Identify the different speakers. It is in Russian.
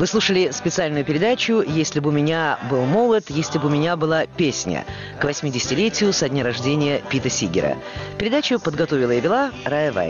Speaker 1: Вы слушали специальную передачу «Если бы у меня был молот, если бы у меня была песня» к 80-летию со дня рождения Пита Сигера. Передачу подготовила и вела Рая Вайн.